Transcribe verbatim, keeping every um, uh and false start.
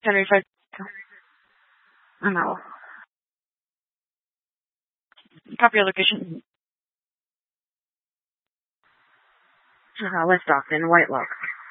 Henry five. No. Copy your location. Uh, West Stockton, White Lock.